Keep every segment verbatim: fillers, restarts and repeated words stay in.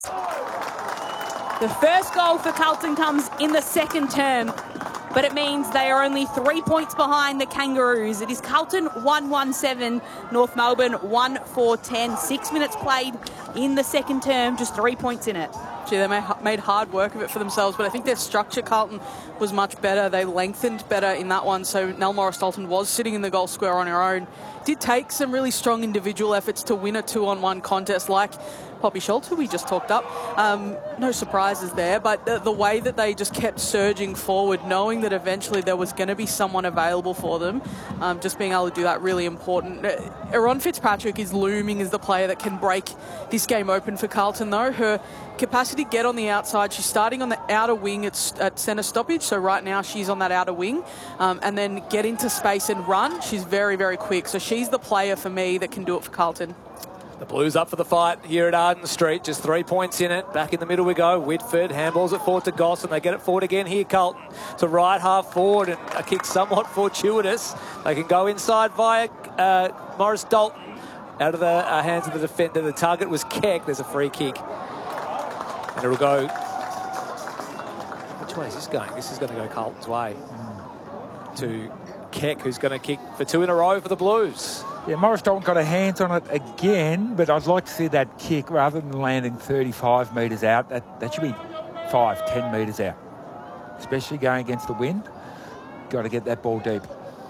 The first goal for Carlton comes in the second term, but it means they are only three points behind the Kangaroos. It is Carlton one one seven, North Melbourne one four ten. Six minutes played in the second term, just three points in it. Gee, they made hard work of it for themselves, but I think their structure, Carlton, was much better. They lengthened better in that one, so Nell Morris-Dalton was sitting in the goal square on her own. Did take some really strong individual efforts to win a two-on-one contest like Poppy Schultz, who we just talked up. Um, no surprises there, but the, the way that they just kept surging forward, knowing that eventually there was going to be someone available for them, um, just being able to do that, really important. Uh, Erin Fitzpatrick is looming as the player that can break this game open for Carlton, though. Her capacity to get on the outside, she's starting on the outer wing at, at centre stoppage, so right now she's on that outer wing, um, and then get into space and run. She's very, very quick, so she's the player for me that can do it for Carlton. The Blues up for the fight here at Arden Street. Just three points in it. Back in the middle we go. Whitford handballs it forward to Goss, and they get it forward again here. Carlton to right half forward, and a kick somewhat fortuitous. They can go inside via uh, Morris Dalton. Out of the uh, hands of the defender. The target was Keck. There's a free kick. And it'll go... Which way is this going? This is going to go Carlton's way. Mm. To Keck, who's going to kick for two in a row for the Blues. Yeah, Morris Dalton got her hands on it again, but I'd like to see that kick rather than landing thirty-five metres out. That, that should be five, ten metres out, especially going against the wind. Got to get that ball deep.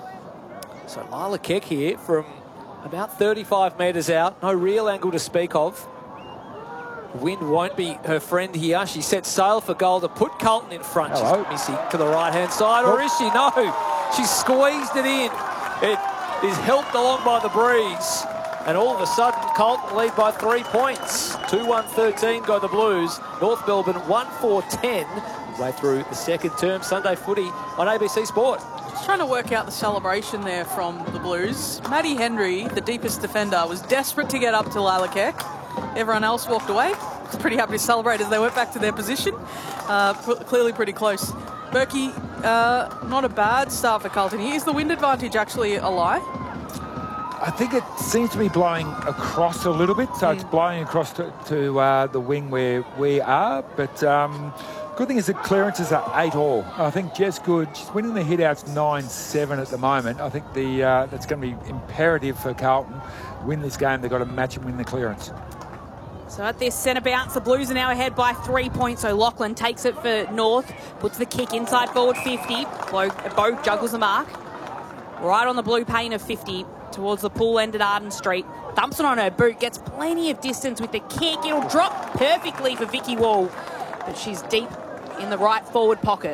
So Lila Keck here from about thirty-five metres out. No real angle to speak of. Wind won't be her friend here. She sets sail for goal to put Carlton in front. Hello. She's missing to the right-hand side, or is she? No. She squeezed it in. It is helped along by the breeze. And all of a sudden, Carlton lead by three points. two one thirteen go the Blues. North Melbourne one four ten. Way through the second term. Sunday footy on A B C Sport. Just trying to work out the celebration there from the Blues. Maddie Henry, the deepest defender, was desperate to get up to Lila Keck. Everyone else walked away. Was pretty happy to celebrate as they went back to their position. Uh, clearly pretty close. Berkey, uh, not a bad start for Carlton here. Is the wind advantage actually a lie? I think it seems to be blowing across a little bit, so mm. it's blowing across to, to uh, the wing where we are. But um, good thing is the clearances are eight all. I think Jess Good, she's winning the hit-outs nine seven at the moment. I think the uh, that's going to be imperative for Carlton. Win this game, they've got to match and win the clearance. So at this centre bounce, the Blues are now ahead by three points. So Lachlan takes it for North, puts the kick inside forward fifty. Bo, Bo juggles the mark. Right on the blue pane of fifty towards the pool end at Arden Street. Thumps it on her boot, gets plenty of distance with the kick. It'll drop perfectly for Vicky Wall, but she's deep in the right forward pocket.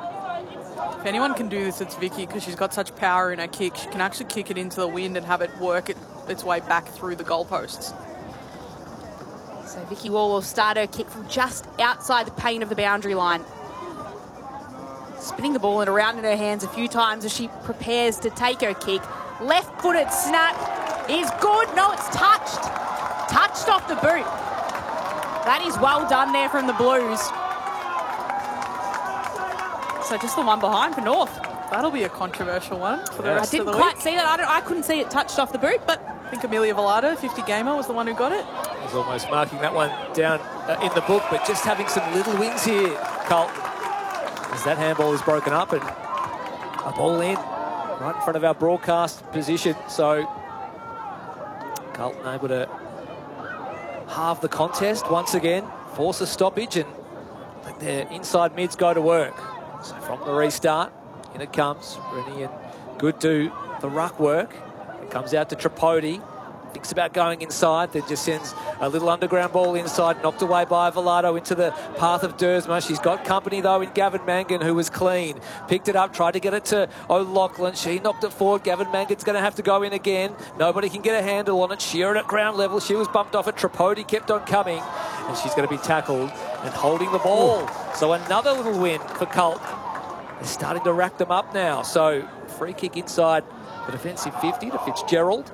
If anyone can do this, it's Vicky, because she's got such power in her kick. She can actually kick it into the wind and have it work it, its way back through the goalposts. So Vicky Wall will start her kick from just outside the pane of the boundary line. Spinning the ball and around in her hands a few times as she prepares to take her kick. Left-footed snap is good. No, it's touched. Touched off the boot. That is well done there from the Blues. So just the one behind for North. That'll be a controversial one for the Yeah. rest I of the didn't week. quite see that. I, don't, I couldn't see it touched off the boot, but I think Amelia Velada, fifty gamer, was the one who got it. He's almost marking that one down uh, in the book, but just having some little wins here, Carlton. As that handball is broken up and a ball in right in front of our broadcast position. So Carlton able to halve the contest once again, force a stoppage, and let their inside mids go to work. So from the restart, in it comes. Rennie and Good do the ruck work. It comes out to Tripodi. Thinks about going inside, then just sends a little underground ball inside, knocked away by Velado into the path of Dersma. She's got company, though, in Gavin Mangan, who was clean. Picked it up, tried to get it to O'Loughlin. She knocked it forward. Gavin Mangan's going to have to go in again. Nobody can get a handle on it. Sheeran at ground level. She was bumped off it. Tripodi kept on coming, and she's going to be tackled and holding the ball. Ooh. So another little win for Carlton. They're starting to rack them up now. So free kick inside the defensive fifty to Fitzgerald.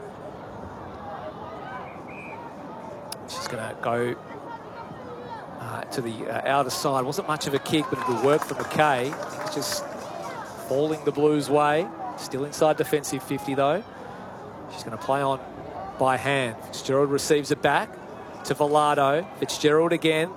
She's going to go uh, to the uh, outer side. Wasn't much of a kick, but it'll work for McKay. It's just falling the Blues' way. Still inside defensive fifty, though. She's going to play on by hand. Fitzgerald receives it back. to Velado. Fitzgerald again.